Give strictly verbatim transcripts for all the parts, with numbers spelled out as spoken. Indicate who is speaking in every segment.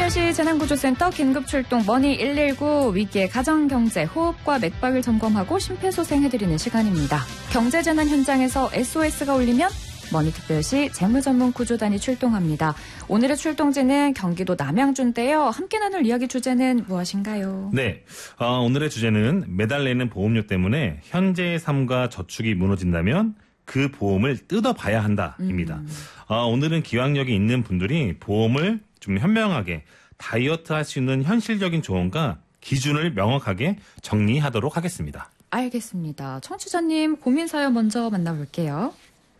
Speaker 1: 서울특별시 재난구조센터 긴급출동 머니 일일구 위기의 가정경제 호흡과 맥박을 점검하고 심폐소생해드리는 시간입니다. 경제재난 현장에서 에스오에스가 울리면 머니특별시 재무전문구조단이 출동합니다. 오늘의 출동지는 경기도 남양주인데요. 함께 나눌 이야기 주제는 무엇인가요?
Speaker 2: 네, 어, 오늘의 주제는 매달 내는 보험료 때문에 현재의 삶과 저축이 무너진다면 그 보험을 뜯어봐야 한다입니다. 음. 어, 오늘은 기왕력이 있는 분들이 보험을 좀 현명하게 다이어트 할 수 있는 현실적인 조언과 기준을 명확하게 정리하도록 하겠습니다.
Speaker 1: 알겠습니다. 청취자님 고민 사연 먼저 만나볼게요.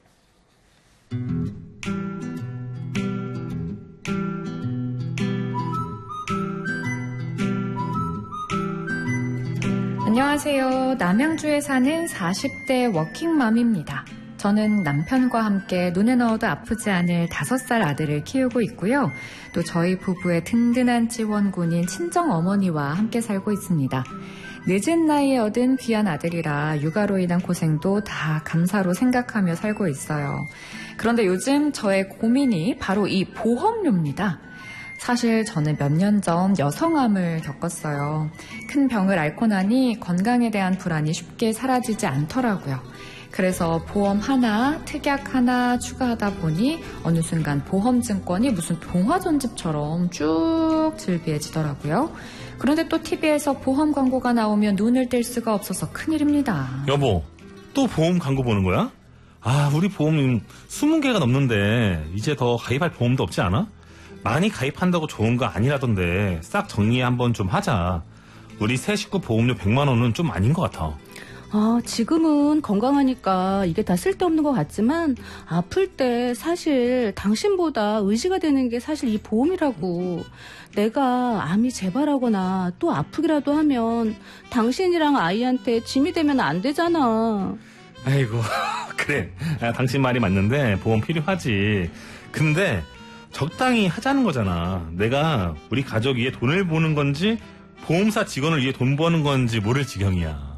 Speaker 1: 안녕하세요. 남양주에 사는 사십 대 워킹맘입니다. 저는 남편과 함께 눈에 넣어도 아프지 않을 다섯 살 아들을 키우고 있고요. 또 저희 부부의 든든한 지원군인 친정어머니와 함께 살고 있습니다. 늦은 나이에 얻은 귀한 아들이라 육아로 인한 고생도 다 감사로 생각하며 살고 있어요. 그런데 요즘 저의 고민이 바로 이 보험료입니다. 사실 저는 몇 년 전 여성암을 겪었어요. 큰 병을 앓고 나니 건강에 대한 불안이 쉽게 사라지지 않더라고요. 그래서 보험 하나, 특약 하나 추가하다 보니 어느 순간 보험증권이 무슨 동화전집처럼 쭉 즐비해지더라고요. 그런데 또 티비에서 보험 광고가 나오면 눈을 뗄 수가 없어서 큰일입니다.
Speaker 2: 여보, 또 보험 광고 보는 거야? 아, 우리 보험 스무 개가 넘는데 이제 더 가입할 보험도 없지 않아? 많이 가입한다고 좋은 거 아니라던데 싹 정리 한번 좀 하자. 우리 새 식구 보험료 백만 원은 좀 아닌 것 같아.
Speaker 3: 아, 지금은 건강하니까 이게 다 쓸데없는 것 같지만 아플 때 사실 당신보다 의지가 되는 게 사실 이 보험이라고. 내가 암이 재발하거나 또 아프기라도 하면 당신이랑 아이한테 짐이 되면 안 되잖아.
Speaker 2: 아이고, 그래. 아, 당신 말이 맞는데 보험 필요하지. 근데 적당히 하자는 거잖아. 내가 우리 가족 위해 돈을 버는 건지 보험사 직원을 위해 돈 버는 건지 모를 지경이야.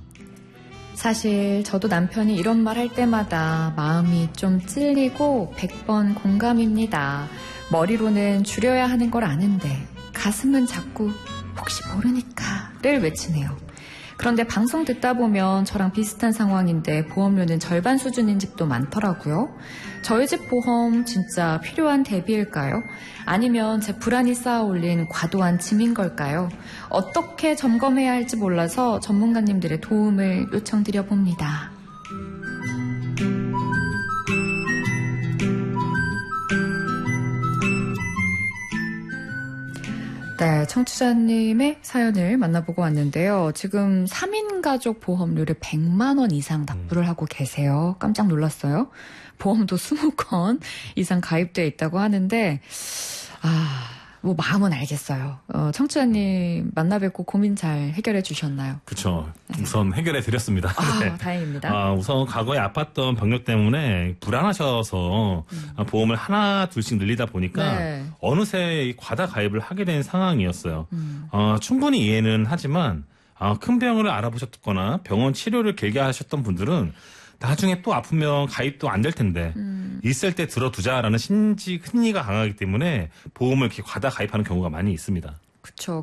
Speaker 1: 사실 저도 남편이 이런 말 할 때마다 마음이 좀 찔리고 백 번 공감입니다. 머리로는 줄여야 하는 걸 아는데 가슴은 자꾸 혹시 모르니까를 외치네요. 그런데 방송 듣다 보면 저랑 비슷한 상황인데 보험료는 절반 수준인 집도 많더라고요. 저희 집 보험 진짜 필요한 대비일까요? 아니면 제 불안이 쌓아올린 과도한 짐인 걸까요? 어떻게 점검해야 할지 몰라서 전문가님들의 도움을 요청드려 봅니다. 네, 청취자님의 사연을 만나보고 왔는데요. 지금 삼 인 가족 보험료를 백만 원 이상 납부를 하고 계세요. 깜짝 놀랐어요. 보험도 이십 건 이상 가입되어 있다고 하는데 아, 뭐 마음은 알겠어요. 어, 청취자님 만나 뵙고 고민 잘 해결해 주셨나요?
Speaker 2: 그렇죠. 우선 해결해 드렸습니다.
Speaker 1: 아,
Speaker 2: 네.
Speaker 1: 다행입니다.
Speaker 2: 아, 우선 과거에 아팠던 병력 때문에 불안하셔서 음. 보험을 하나 둘씩 늘리다 보니까 네. 어느새 과다 가입을 하게 된 상황이었어요. 음. 어, 충분히 이해는 하지만 어, 큰 병을 알아보셨거나 병원 치료를 길게 하셨던 분들은 나중에 또 아프면 가입도 안 될 텐데 음. 있을 때 들어두자라는 신지, 심리가 강하기 때문에 보험을 이렇게 과다 가입하는 경우가 많이 있습니다.
Speaker 1: 그렇죠.